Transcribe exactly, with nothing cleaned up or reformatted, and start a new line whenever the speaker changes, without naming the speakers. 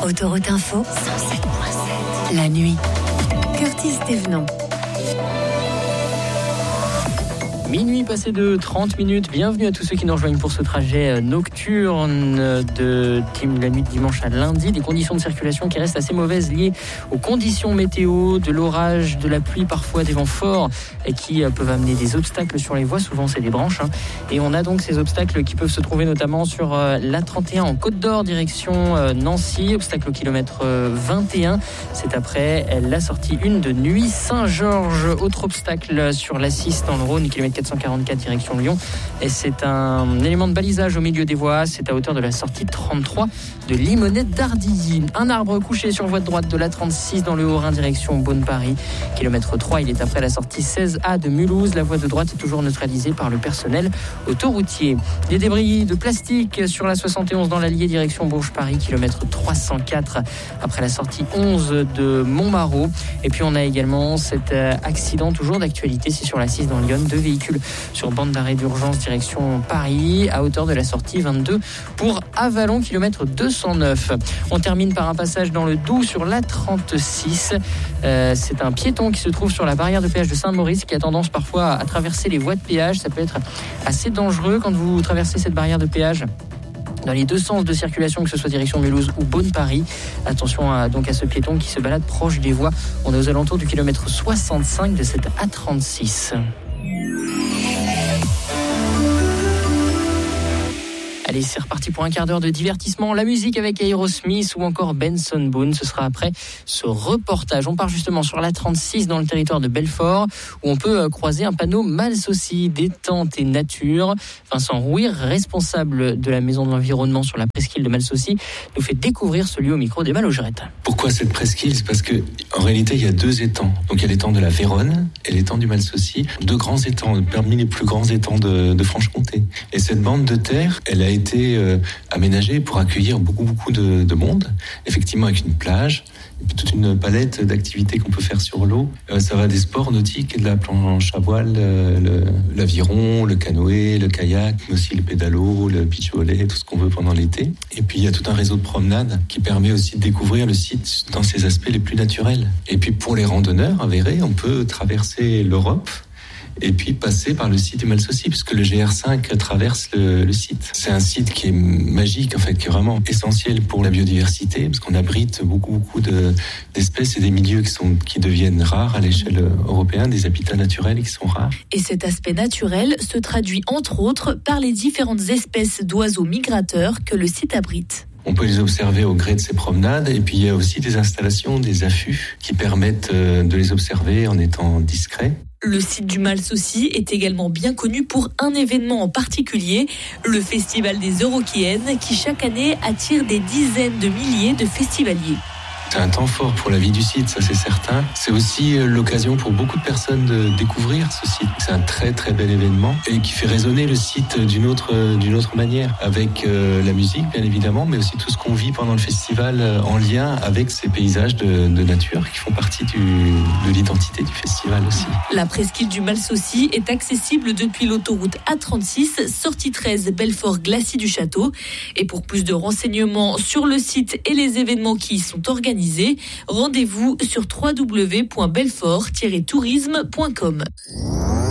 Autoroute Info, cent sept virgule sept. La nuit. Curtis Thévenon.
Minuit passé de trente minutes, bienvenue à tous ceux qui nous rejoignent pour ce trajet nocturne de la nuit de dimanche à lundi. Des conditions de circulation qui restent assez mauvaises liées aux conditions météo, de l'orage, de la pluie, parfois des vents forts et qui peuvent amener des obstacles sur les voies. Souvent c'est des branches hein. Et on a donc ces obstacles qui peuvent se trouver notamment sur l'A trente et un en Côte d'Or direction Nancy, obstacle au kilomètre vingt et un. C'est après la sortie une de Nuit Saint-Georges. Autre obstacle sur l'A six dans le Rhône, kilomètre quatre cent quarante-quatre direction Lyon, et c'est un élément de balisage au milieu des voies. C'est à hauteur de la sortie trente-trois de Limonette d'Ardilly. Un arbre couché sur voie de droite de l'A trente-six dans le Haut-Rhin direction Beaune-Paris, kilomètre trois. Il est après la sortie seize A de Mulhouse. La voie de droite est toujours neutralisée par le personnel autoroutier. Des débris de plastique sur la soixante et onze dans l'Allier direction Bourges-Paris, kilomètre trois cent quatre après la sortie onze de Montmarault. Et puis on a également cet accident toujours d'actualité, c'est sur la six dans Lyon, deux véhicules sur bande d'arrêt d'urgence direction Paris à hauteur de la sortie vingt-deux pour Avalon, kilomètre deux cent neuf. On termine par un passage dans le Doubs sur l'A trente-six. Euh, c'est un piéton qui se trouve sur la barrière de péage de Saint-Maurice qui a tendance parfois à traverser les voies de péage. Ça peut être assez dangereux quand vous traversez cette barrière de péage dans les deux sens de circulation, que ce soit direction Mulhouse ou Beaune-Paris. Attention à, donc à ce piéton qui se balade proche des voies. On est aux alentours du kilomètre soixante-cinq de cette A trente-six. Allez, c'est reparti pour un quart d'heure de divertissement. La musique avec Aerosmith ou encore Benson Boone. Ce sera après ce reportage. On part justement sur l'A trente-six dans le territoire de Belfort où on peut croiser un panneau Malsaucy, détente et nature. Vincent Rouir, responsable de la Maison de l'Environnement sur la presqu'île de Malsaucy, nous fait découvrir ce lieu au micro d'Emma Laugerette.
Pourquoi cette presqu'île ? C'est parce que en réalité, il y a deux étangs. Donc il y a l'étang de la Véronne et l'étang du Malsaucy. Deux grands étangs, parmi les plus grands étangs de, de Franche-Comté. Et cette bande de terre, elle a été euh, aménagée pour accueillir beaucoup beaucoup de, de monde, effectivement avec une plage et puis toute une palette d'activités qu'on peut faire sur l'eau. Euh, ça va des sports nautiques, de la planche à voile, euh, le, l'aviron, le canoë, le kayak, mais aussi le pédalo, le beach volley, tout ce qu'on veut pendant l'été. Et puis il y a tout un réseau de promenades qui permet aussi de découvrir le site dans ses aspects les plus naturels. Et puis pour les randonneurs avérés, on peut traverser l'Europe et puis passer par le site du Malsaucy, puisque le G R cinq traverse le, le site. C'est un site qui est magique, en fait, qui est vraiment essentiel pour la biodiversité, parce qu'on abrite beaucoup, beaucoup de, d'espèces et des milieux qui, sont, qui deviennent rares à l'échelle européenne, des habitats naturels qui sont rares.
Et cet aspect naturel se traduit entre autres par les différentes espèces d'oiseaux migrateurs que le site abrite.
On peut les observer au gré de ces promenades, et puis il y a aussi des installations, des affûts qui permettent de les observer en étant discrets.
Le site du Malsaucy est également bien connu pour un événement en particulier, le Festival des Eurokéennes, qui chaque année attire des dizaines de milliers de festivaliers.
C'est un temps fort pour la vie du site, ça c'est certain. C'est aussi l'occasion pour beaucoup de personnes de découvrir ce site. C'est un très très bel événement et qui fait résonner le site d'une autre, d'une autre manière, avec euh, la musique bien évidemment, mais aussi tout ce qu'on vit pendant le festival euh, en lien avec ces paysages de, de nature qui font partie du, de l'identité du festival aussi.
La presqu'île du Malsaucy est accessible depuis l'autoroute A trente-six, sortie treize Belfort-Glacis du Château. Et pour plus de renseignements sur le site et les événements qui y sont organisés, rendez-vous sur w w w point belfort tiret tourisme point com.